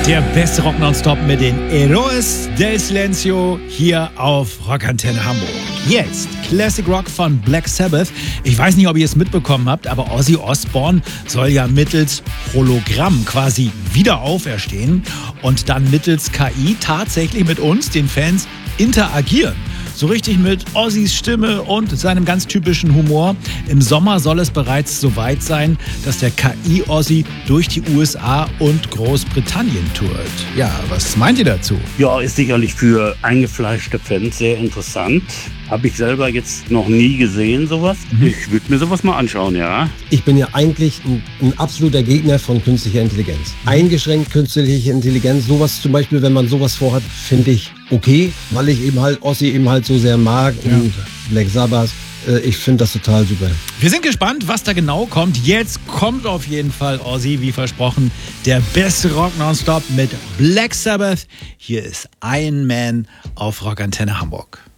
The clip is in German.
Der beste Rock nonstop mit den Héroes del Silencio hier auf Rockantenne Hamburg. Jetzt Classic Rock von Black Sabbath. Ich weiß nicht, ob ihr es mitbekommen habt, aber Ozzy Osbourne soll ja mittels Hologramm quasi wieder auferstehen und dann mittels KI tatsächlich mit uns, den Fans, interagieren. So richtig mit Ozzys Stimme und seinem ganz typischen Humor. Im Sommer soll es bereits soweit sein, dass der KI-Ozzy durch die USA und Großbritannien tourt. Ja, was meint ihr dazu? Ja, ist sicherlich für eingefleischte Fans sehr interessant. Habe ich selber jetzt noch nie gesehen, sowas. Ich würde mir sowas mal anschauen, ja. Ich bin ja eigentlich ein absoluter Gegner von künstlicher Intelligenz. Eingeschränkt künstliche Intelligenz, sowas zum Beispiel, wenn man sowas vorhat, finde ich okay, weil ich eben halt Ozzy eben halt so sehr mag und Black Sabbath. Ich finde das total super. Wir sind gespannt, was da genau kommt. Jetzt kommt auf jeden Fall Ozzy, wie versprochen, der beste Rock nonstop mit Black Sabbath. Hier ist Iron Man auf Rockantenne Hamburg.